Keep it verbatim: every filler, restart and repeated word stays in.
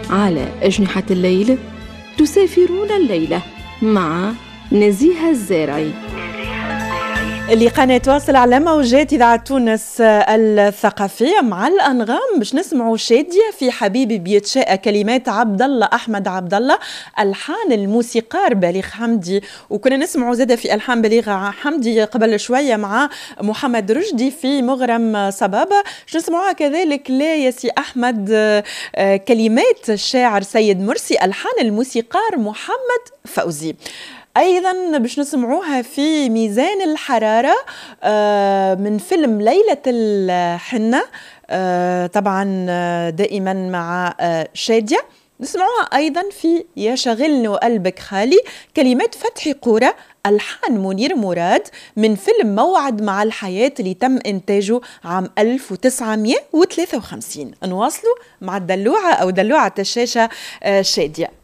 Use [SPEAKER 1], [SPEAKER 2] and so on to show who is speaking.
[SPEAKER 1] على أجنحة الليل تسافرون الليلة مع نزيهة الزارعي
[SPEAKER 2] لقناة واصل على موجات إذاعة تونس الثقافية مع الأنغام باش نسمعوا شادية في حبيبي بيتشاء، كلمات عبد الله أحمد عبد الله، ألحان الموسيقار بليغ حمدي، وكنا نسمعوا زادة في ألحان بليغ حمدي قبل شوية مع محمد رشدي في مغرم صبابة. باش نسمعوها كذلك لا يا سي أحمد كلمات الشاعر سيد مرسي، ألحان الموسيقار محمد فوزي. أيضا باش نسمعوها في ميزان الحرارة من فيلم ليلة الحنة، طبعا دائما مع شادية. نسمعوها أيضا في يا شغلني وقلبك خالي، كلمات فتحي قورة، ألحان منير مراد، من فيلم موعد مع الحياة اللي تم إنتاجه عام ألف وتسعمئة وثلاثة وخمسين. نواصلوا مع الدلوعة أو دلوعة الشاشة شادية.